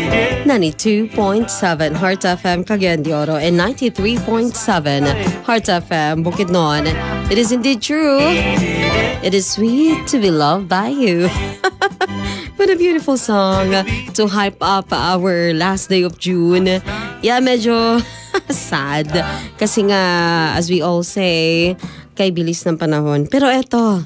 92.7 Heart FM Cagayan de Oro and 93.7 Heart FM Bukidnon. It is indeed true. It is sweet to be loved by you. What a beautiful song to hype up our last day of June. Yeah, medyo sad. Kasi nga, as we all say, kay bilis ng panahon. Pero eto,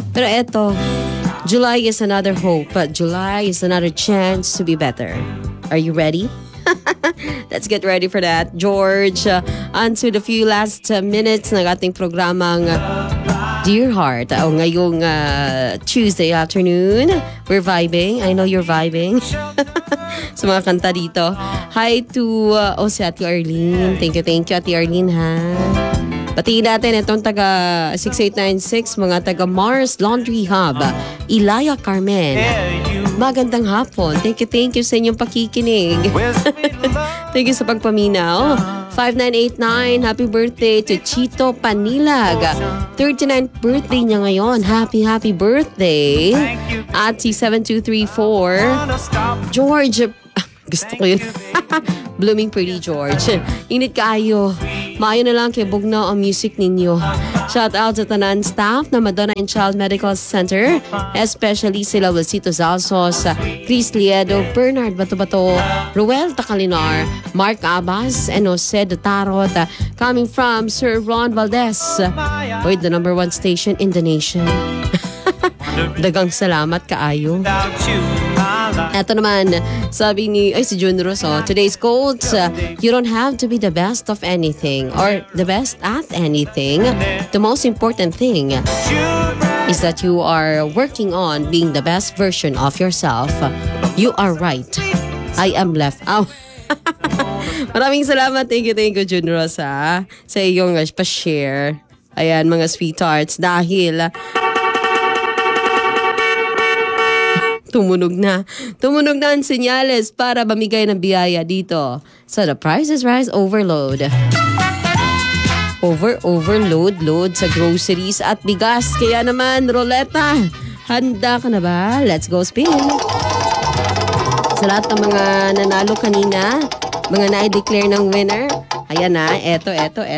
July is another hope. But July is another chance to be better. Are you ready? Let's get ready for that, George. Onto the few last minutes ng ating programang Dear Heart. Ngayong Tuesday afternoon, we're vibing. I know you're vibing. Sa mga kanta dito. Hi to si Ate Arlene. Thank you, Ate Arlene, ha. Batiin natin itong taga 6896, mga taga Mars Laundry Hub, Ilaya Carmen. Magandang hapon. Thank you sa inyong pakikinig. Thank you sa pagpaminaw. 5989, happy birthday to Chito Panilag. 39th birthday niya ngayon. Happy birthday. At si 7234, George. Gusto ko yun. Blooming Pretty George. Init kaayo. Maayo na lang kay Bugnaw ang music ninyo. Shout out sa tanan staff na Madonna and Child Medical Center, especially sila Wilcito Zalsos, Chris Liedo, Bernard Bato-Bato, Ruel Tacalinar, Mark Abbas, and Jose de Tarot, coming from Sir Ron Valdez with the number 1 station in the nation. Dagang salamat kaayo. Eto naman, sabi ni si Jun Rosso, today's quote, you don't have to be the best of anything or the best at anything. The most important thing is that you are working on being the best version of yourself. You are right. I am left out. Maraming salamat. Thank you, Jun Rosa, sa iyong pa-share. Ayan, mga sweethearts. Dahil Tumunog na ang senyales para mamigay ng biyaya dito sa The Price is Right Overload. Overload sa groceries at bigas. Kaya naman, Roleta, handa ka na ba? Let's go spin. Sa lahat ng mga nanalo kanina, mga na-declare ng winner, ayan na, eto.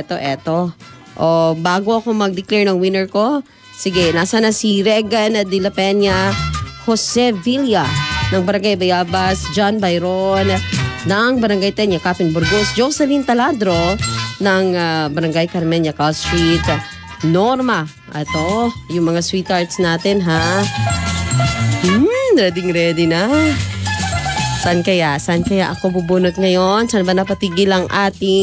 O, bago ako mag-declare ng winner ko, sige, nasa na si Regan de la Peña, Jose Villa ng Barangay Bayabas, John Byron ng Barangay Tenya, Capin Burgos, Jocelyn Taladro ng Barangay Carmen Yacal Street, Norma. Ito, yung mga sweethearts natin, ha? Ready na. Saan kaya ako bubunot ngayon? Saan ba napatigil ang ating